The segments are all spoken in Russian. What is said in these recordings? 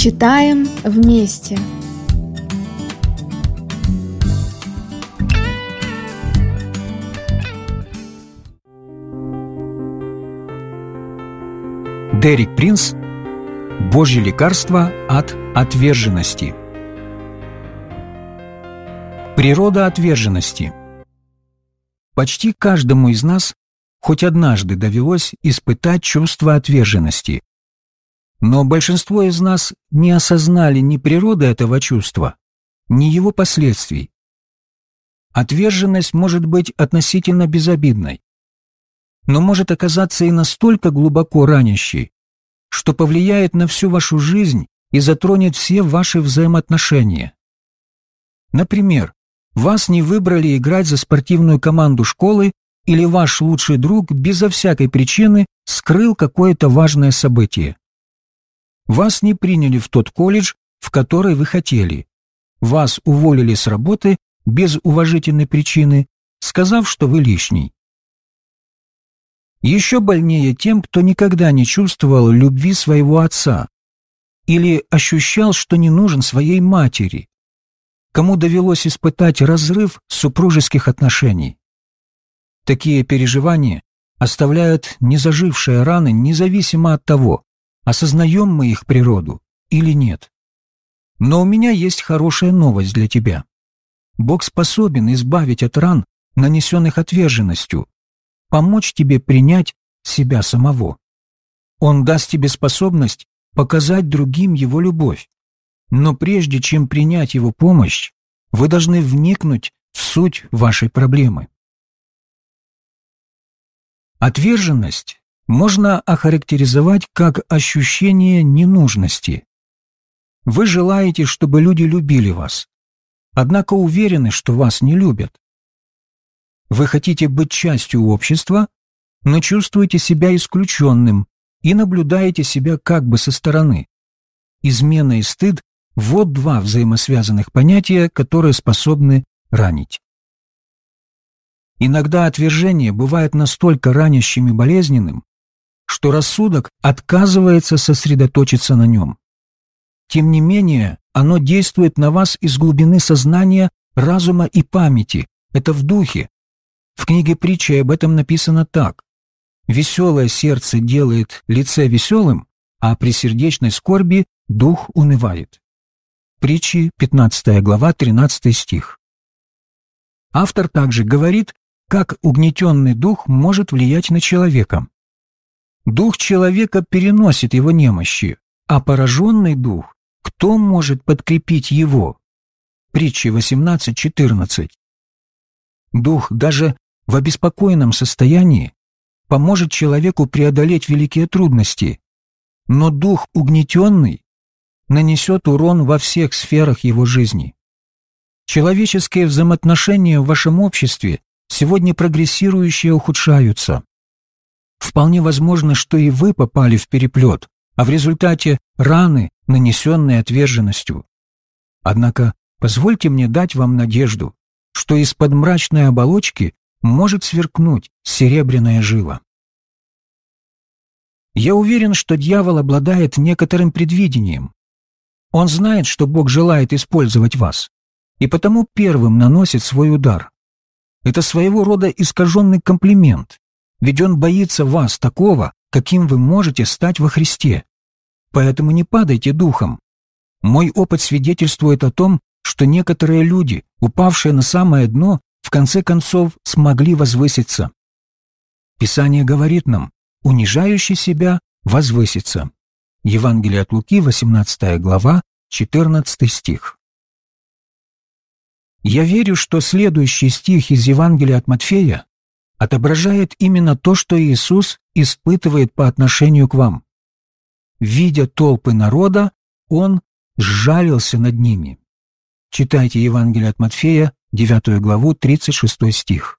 Читаем вместе. Дерек Принс. Божье лекарство от отверженности. Природа отверженности. Почти каждому из нас хоть однажды довелось испытать чувство отверженности. Но большинство из нас не осознали ни природы этого чувства, ни его последствий. Отверженность может быть относительно безобидной, но может оказаться и настолько глубоко ранящей, что повлияет на всю вашу жизнь и затронет все ваши взаимоотношения. Например, вас не выбрали играть за спортивную команду школы, или ваш лучший друг безо всякой причины скрыл какое-то важное событие. Вас не приняли в тот колледж, в который вы хотели. Вас уволили с работы без уважительной причины, сказав, что вы лишний. Еще больнее тем, кто никогда не чувствовал любви своего отца или ощущал, что не нужен своей матери, кому довелось испытать разрыв супружеских отношений. Такие переживания оставляют незажившие раны независимо от того, осознаем мы их природу или нет. Но у меня есть хорошая новость для тебя. Бог способен избавить от ран, нанесенных отверженностью, помочь тебе принять себя самого. Он даст тебе способность показать другим Его любовь. Но прежде чем принять Его помощь, вы должны вникнуть в суть вашей проблемы. Отверженность можно охарактеризовать как ощущение ненужности. Вы желаете, чтобы люди любили вас, однако уверены, что вас не любят. Вы хотите быть частью общества, но чувствуете себя исключенным и наблюдаете себя как бы со стороны. Измена и стыд – вот два взаимосвязанных понятия, которые способны ранить. Иногда отвержение бывает настолько ранящим и болезненным, что рассудок отказывается сосредоточиться на нем. Тем не менее, оно действует на вас из глубины сознания, разума и памяти. Это в духе. В книге притчи об этом написано так: «Веселое сердце делает лице веселым, а при сердечной скорби дух унывает». Притчи, 15 глава, 13 стих. Автор также говорит, как угнетенный дух может влиять на человека. Дух человека переносит его немощи, а пораженный дух, кто может подкрепить его? Притчи 18:14. Дух даже в обеспокоенном состоянии поможет человеку преодолеть великие трудности, но дух угнетенный нанесет урон во всех сферах его жизни. Человеческие взаимоотношения в вашем обществе сегодня прогрессирующие ухудшаются. Вполне возможно, что и вы попали в переплет, а в результате раны, нанесенные отверженностью. Однако позвольте мне дать вам надежду, что из-под мрачной оболочки может сверкнуть серебряная жила. Я уверен, что дьявол обладает некоторым предвидением. Он знает, что Бог желает использовать вас, и потому первым наносит свой удар. Это своего рода искаженный комплимент, ведь он боится вас такого, каким вы можете стать во Христе. Поэтому не падайте духом. Мой опыт свидетельствует о том, что некоторые люди, упавшие на самое дно, в конце концов смогли возвыситься. Писание говорит нам: унижающий себя возвысится. Евангелие от Луки, 18 глава, 14 стих. Я верю, что следующий стих из Евангелия от Матфея отображает именно то, что Иисус испытывает по отношению к вам. Видя толпы народа, Он сжалился над ними. Читайте Евангелие от Матфея, 9 главу, 36 стих.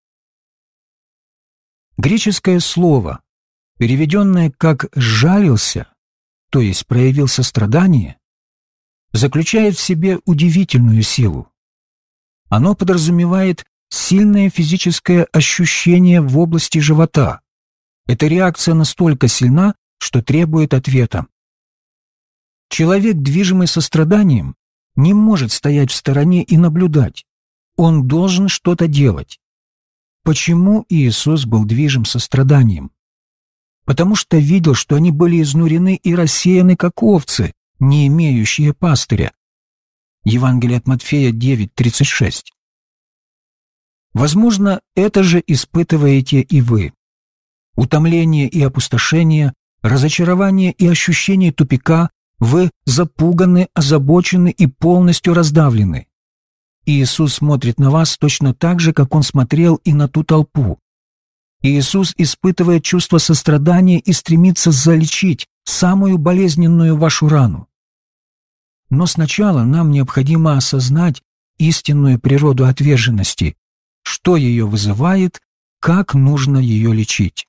Греческое слово, переведенное как «сжалился», то есть проявил сострадание, заключает в себе удивительную силу. Оно подразумевает сильное физическое ощущение в области живота. Эта реакция настолько сильна, что требует ответа. Человек, движимый состраданием, не может стоять в стороне и наблюдать. Он должен что-то делать. Почему Иисус был движим состраданием? Потому что видел, что они были изнурены и рассеяны, как овцы, не имеющие пастыря. Евангелие от Матфея 9:36. Возможно, это же испытываете и вы. Утомление и опустошение, разочарование и ощущение тупика, вы запуганы, озабочены и полностью раздавлены. Иисус смотрит на вас точно так же, как Он смотрел и на ту толпу. Иисус испытывает чувство сострадания и стремится залечить самую болезненную вашу рану. Но сначала нам необходимо осознать истинную природу отверженности, что ее вызывает, как нужно ее лечить.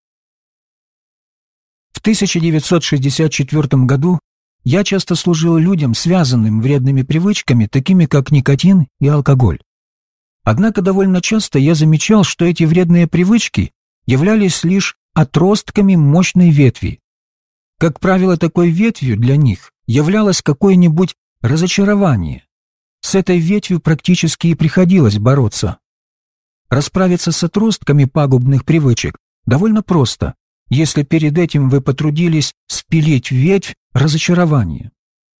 В 1964 году я часто служил людям, связанным вредными привычками, такими как никотин и алкоголь. Однако довольно часто я замечал, что эти вредные привычки являлись лишь отростками мощной ветви. Как правило, такой ветвью для них являлось какое-нибудь разочарование. С этой ветвью практически и приходилось бороться. Расправиться с отростками пагубных привычек довольно просто, если перед этим вы потрудились спилить ветвь разочарования.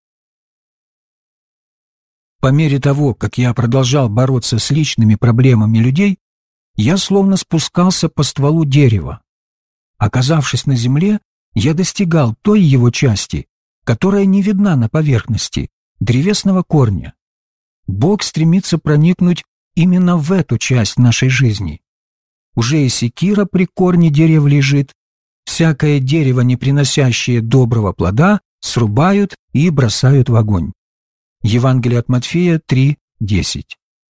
По мере того, как я продолжал бороться с личными проблемами людей, я словно спускался по стволу дерева. Оказавшись на земле, я достигал той его части, которая не видна на поверхности, древесного корня. Бог стремится проникнуть именно в эту часть нашей жизни. Уже и секира при корне дерева лежит. Всякое дерево, не приносящее доброго плода, срубают и бросают в огонь. Евангелие от Матфея 3:10.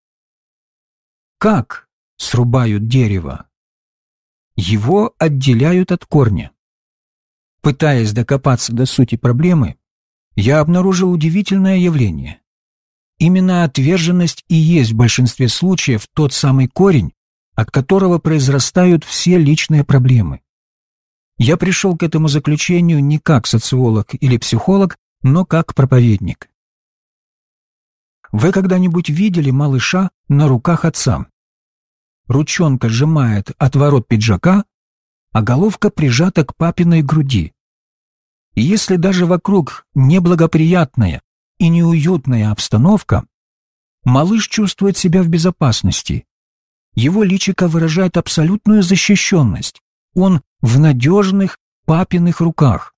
Как срубают дерево? Его отделяют от корня. Пытаясь докопаться до сути проблемы, я обнаружил удивительное явление. Именно отверженность и есть в большинстве случаев тот самый корень, от которого произрастают все личные проблемы. Я пришел к этому заключению не как социолог или психолог, но как проповедник. Вы когда-нибудь видели малыша на руках отца? Ручонка сжимает отворот пиджака, а головка прижата к папиной груди. И если даже вокруг неблагоприятная и неуютная обстановка, малыш чувствует себя в безопасности. Его личико выражает абсолютную защищенность. Он в надежных папиных руках.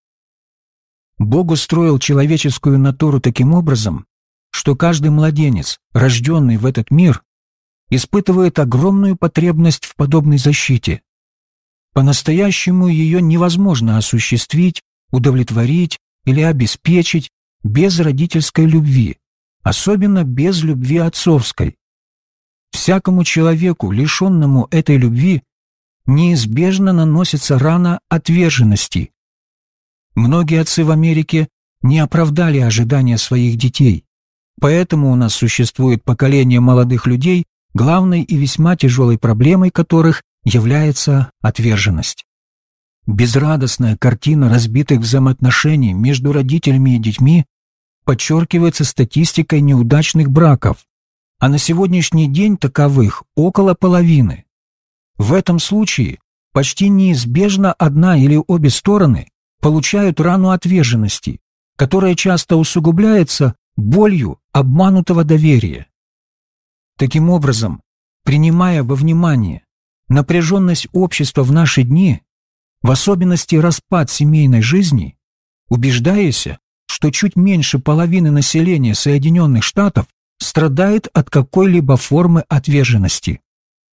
Бог устроил человеческую натуру таким образом, что каждый младенец, рожденный в этот мир, испытывает огромную потребность в подобной защите. По-настоящему ее невозможно осуществить, удовлетворить или обеспечить без родительской любви, особенно без любви отцовской. Всякому человеку, лишенному этой любви, неизбежно наносится рана отверженности. Многие отцы в Америке не оправдали ожидания своих детей, поэтому у нас существует поколение молодых людей, главной и весьма тяжелой проблемой которых является отверженность. Безрадостная картина разбитых взаимоотношений между родителями и детьми подчеркивается статистикой неудачных браков, а на сегодняшний день таковых около половины. В этом случае почти неизбежно одна или обе стороны получают рану отверженности, которая часто усугубляется болью обманутого доверия. Таким образом, принимая во внимание напряженность общества в наши дни, в особенности распад семейной жизни, убеждаешься, что чуть меньше половины населения Соединенных Штатов страдает от какой-либо формы отверженности.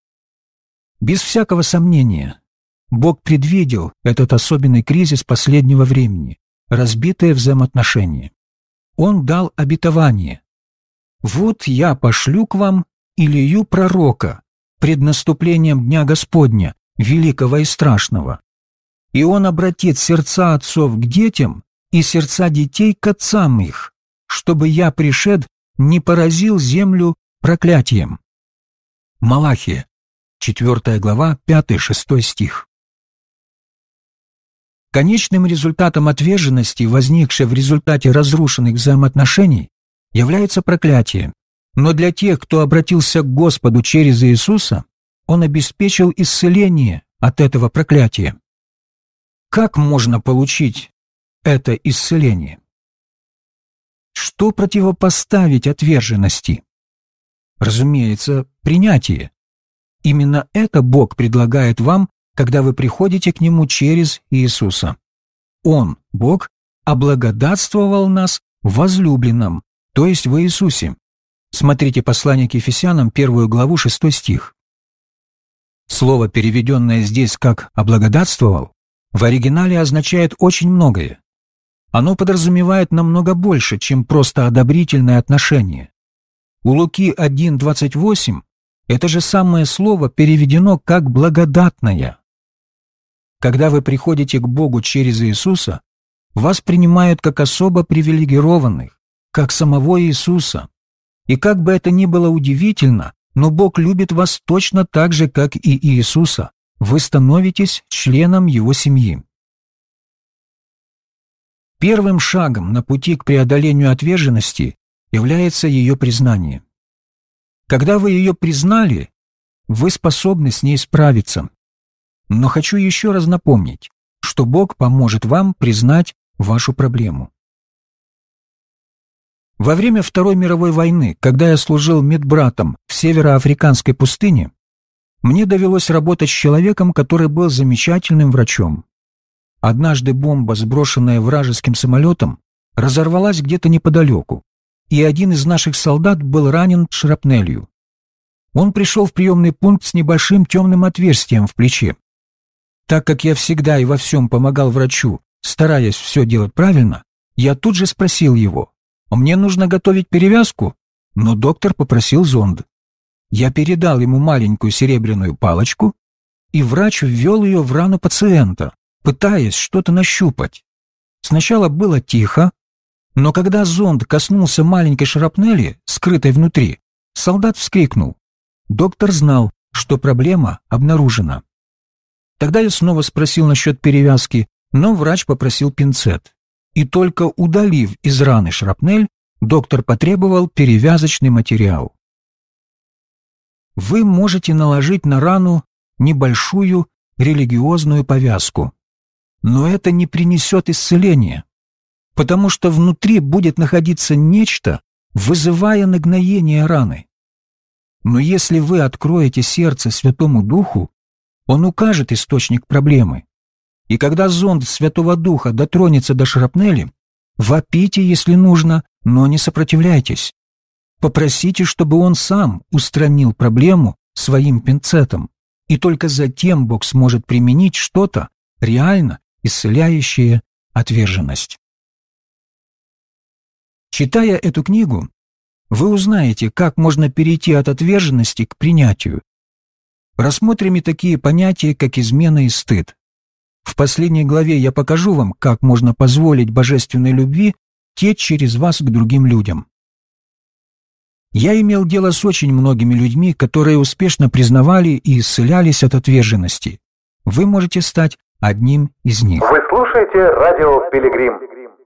Без всякого сомнения, Бог предвидел этот особенный кризис последнего времени, разбитые взаимоотношения. Он дал обетование: «Вот я пошлю к вам Илию пророка пред наступлением Дня Господня, великого и страшного. И он обратит сердца отцов к детям и сердца детей к отцам их, чтобы я, пришед, не поразил землю проклятием». Малахия, 4 глава, 5-6 стих. Конечным результатом отверженности, возникшей в результате разрушенных взаимоотношений, является проклятие. Но для тех, кто обратился к Господу через Иисуса, Он обеспечил исцеление от этого проклятия. Как можно получить это исцеление? Что противопоставить отверженности? Разумеется, принятие. Именно это Бог предлагает вам, когда вы приходите к Нему через Иисуса. Он, Бог, облагодатствовал нас в возлюбленном, то есть в Иисусе. Смотрите послание к Ефесянам, 1 главу, 6 стих. Слово, переведенное здесь как «облагодатствовал», в оригинале означает очень многое. Оно подразумевает намного больше, чем просто одобрительное отношение. У Луки 1:28 это же самое слово переведено как «благодатное». Когда вы приходите к Богу через Иисуса, вас принимают как особо привилегированных, как самого Иисуса. И как бы это ни было удивительно, но Бог любит вас точно так же, как и Иисуса. Вы становитесь членом Его семьи. Первым шагом на пути к преодолению отверженности является ее признание. Когда вы ее признали, вы способны с ней справиться. Но хочу еще раз напомнить, что Бог поможет вам признать вашу проблему. Во время Второй мировой войны, когда я служил медбратом в североафриканской пустыне, мне довелось работать с человеком, который был замечательным врачом. Однажды бомба, сброшенная вражеским самолетом, разорвалась где-то неподалеку, и один из наших солдат был ранен шрапнелью. Он пришел в приемный пункт с небольшим темным отверстием в плече. Так как я всегда и во всем помогал врачу, стараясь все делать правильно, я тут же спросил его: «Мне нужно готовить перевязку?» Но доктор попросил зонд. Я передал ему маленькую серебряную палочку, и врач ввел ее в рану пациента, пытаясь что-то нащупать. Сначала было тихо, но когда зонд коснулся маленькой шрапнели, скрытой внутри, солдат вскрикнул. Доктор знал, что проблема обнаружена. Тогда я снова спросил насчет перевязки, но врач попросил пинцет. И только удалив из раны шрапнель, доктор потребовал перевязочный материал. Вы можете наложить на рану небольшую религиозную повязку, но это не принесет исцеления, потому что внутри будет находиться нечто, вызывая нагноение раны. Но если вы откроете сердце Святому Духу, Он укажет источник проблемы. И когда зонд Святого Духа дотронется до шрапнели, вопите, если нужно, но не сопротивляйтесь. Попросите, чтобы Он сам устранил проблему своим пинцетом, и только затем Бог сможет применить что-то реально исцеляющее отверженность. Читая эту книгу, вы узнаете, как можно перейти от отверженности к принятию. Рассмотрим и такие понятия, как измена и стыд. В последней главе я покажу вам, как можно позволить божественной любви течь через вас к другим людям. Я имел дело с очень многими людьми, которые успешно признавали и исцелялись от отверженности. Вы можете стать одним из них. Вы слушаете радио «Пилигрим».